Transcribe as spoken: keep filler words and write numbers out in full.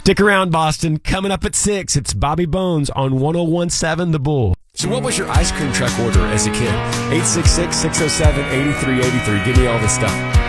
Stick around, Boston. Coming up at six, it's Bobby Bones on one oh one point seven The Bull. So what was your ice cream truck order as a kid? eight six six, six oh seven, eight three eight three. Give me all this stuff.